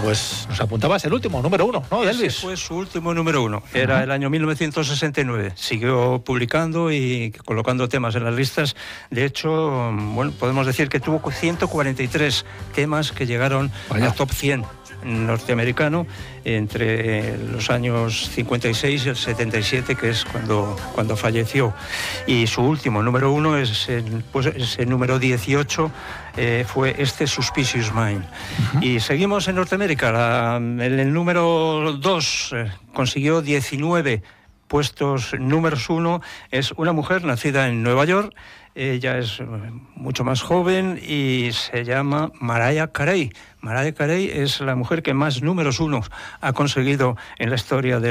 pues nos apuntabas el último, número 1, ¿no, de Elvis? Ese fue su último número 1, era el año 1969. Siguió publicando y colocando temas en las listas. De hecho, bueno, podemos decir que tuvo 143 temas que llegaron al top 100 norteamericano entre los años 56 y el 77, que es cuando falleció. Y su último número 1 es el número 18, fue este Suspicious Mind. Y seguimos en Norteamérica. En el número 2 consiguió 19 puestos números 1. Es una mujer nacida en Nueva York. Ella es mucho más joven y se llama Mariah Carey. Mariah Carey es la mujer que más números 1 ha conseguido en la historia de